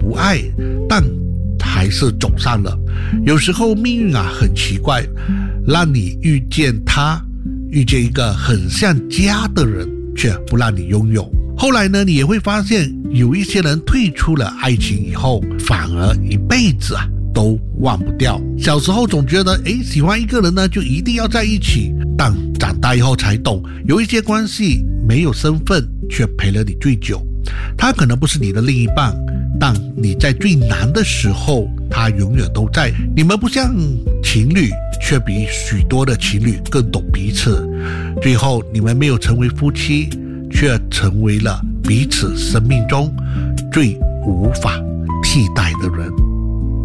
不爱，但还是走上了。有时候命运很奇怪，让你遇见他，遇见一个很像家的人，却不让你拥有。后来呢，你也会发现有一些人退出了爱情以后，反而一辈子都忘不掉。小时候总觉得喜欢一个人呢就一定要在一起，但长大以后才懂，有一些关系没有身份却陪了你最久。他可能不是你的另一半，但你在最难的时候他永远都在。你们不像情侣，却比许多的情侣更懂彼此。最后你们没有成为夫妻，却成为了彼此生命中最无法替代的人。